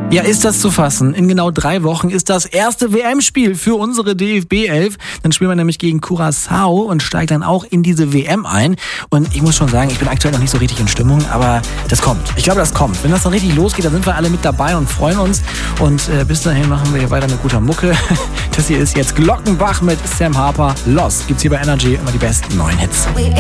Ja, ist das zu fassen? In genau 3 Wochen ist das erste WM-Spiel für unsere DFB 11. Dann spielen wir nämlich gegen Curaçao und steigen dann auch in diese WM ein. Und ich muss schon sagen, ich bin aktuell noch nicht so richtig in Stimmung, aber das kommt. Ich glaube, das kommt. Wenn das dann richtig losgeht, dann sind wir alle mit dabei und freuen uns. Und bis dahin machen wir hier weiter mit guter Mucke. Das hier ist jetzt Glockenbach mit Sam Harper. Lost gibt's hier bei Energy immer die besten neuen Hits.